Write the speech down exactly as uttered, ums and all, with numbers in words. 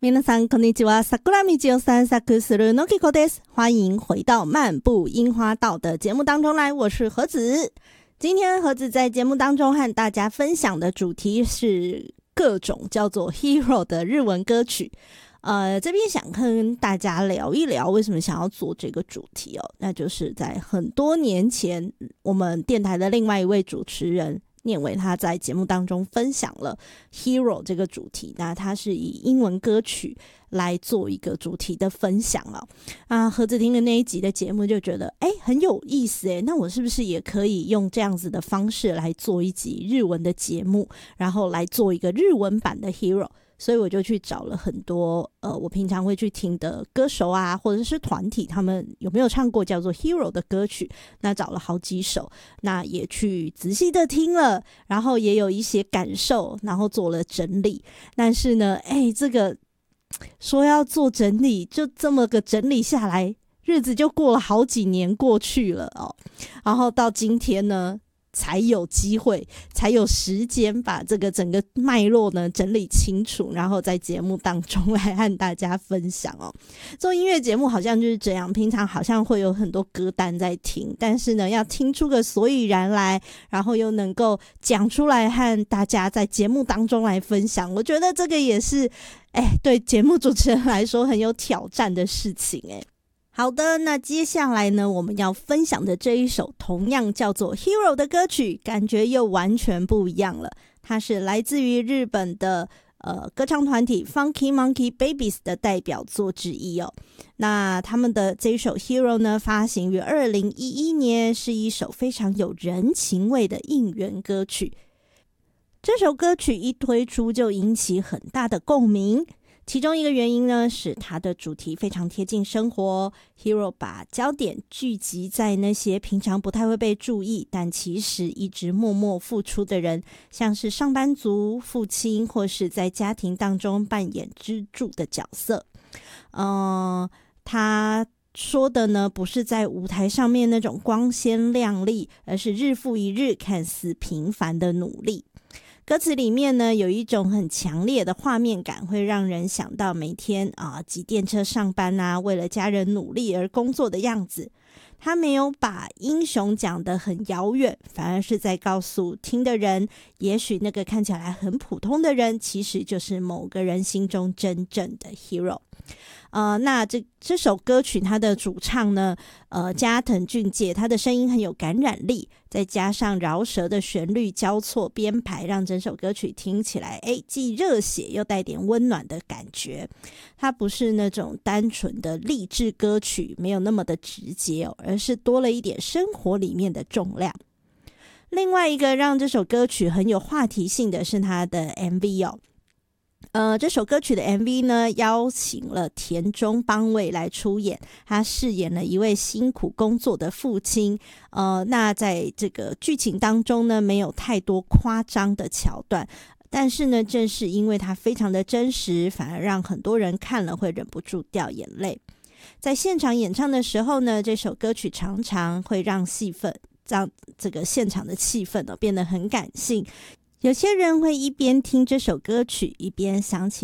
皆さんこんにちは、桜道を散策するのきこです。欢迎回到漫步樱花道的节目当中来，我是何子。今天何子在节目当中和大家分享的主题是各种叫做 Hero 的日文歌曲。呃，这边想跟大家聊一聊为什么想要做这个主题哦，那就是在很多年前，我们电台的另外一位主持人念伟他在节目当中分享了 Hero 这个主题，那他是以英文歌曲来做一个主题的分享哦。啊，何子听的那一集的节目就觉得哎很有意思哎，那我是不是也可以用这样子的方式来做一集日文的节目，然后来做一个日文版的 Hero？所以我就去找了很多呃，我平常会去听的歌手啊，或者是团体，他们有没有唱过叫做 Hero 的歌曲，那找了好几首，那也去仔细的听了，然后也有一些感受，然后做了整理。但是呢，哎，这个说要做整理，就这么个整理下来，日子就过了好几年过去了哦。然后到今天呢，才有机会，才有时间把这个整个脉络呢整理清楚，然后在节目当中来和大家分享哦。做音乐节目好像就是这样，平常好像会有很多歌单在听，但是呢，要听出个所以然来，然后又能够讲出来和大家在节目当中来分享，我觉得这个也是，哎，对节目主持人来说很有挑战的事情哎。好的，那接下来呢，我们要分享的这一首同样叫做 Hero 的歌曲，感觉又完全不一样了。它是来自于日本的呃歌唱团体 Funky Monkey Babies 的代表作之一哦。那他们的这一首 Hero 呢，发行于二零一一年，是一首非常有人情味的应援歌曲。这首歌曲一推出就引起很大的共鸣。其中一个原因呢，是它的主题非常贴近生活。Hero 把焦点聚集在那些平常不太会被注意，但其实一直默默付出的人，像是上班族、父亲，或是在家庭当中扮演支柱的角色。嗯、呃，他说的呢，不是在舞台上面那种光鲜亮丽，而是日复一日看似平凡的努力。歌词里面呢，有一种很强烈的画面感，会让人想到每天啊挤电车上班啊，为了家人努力而工作的样子。他没有把英雄讲得很遥远，反而是在告诉听的人，也许那个看起来很普通的人，其实就是某个人心中真正的 hero。呃，那这这首歌曲它的主唱呢，呃，加藤俊介，他的声音很有感染力，再加上饶舌的旋律交错编排，让整首歌曲听起来，哎，既热血又带点温暖的感觉。它不是那种单纯的励志歌曲，没有那么的直接哦，而是多了一点生活里面的重量。另外一个让这首歌曲很有话题性的是它的 M V 哦。呃，这首歌曲的 M V 呢，邀请了田中邦卫来出演，他饰演了一位辛苦工作的父亲。呃，那在这个剧情当中呢，没有太多夸张的桥段，但是呢，正是因为它非常的真实，反而让很多人看了会忍不住掉眼泪。在现场演唱的时候呢，这首歌曲常常会让戏份，让这个现场的气氛呢变得很感性。有些人会一边听这首歌曲，一边想起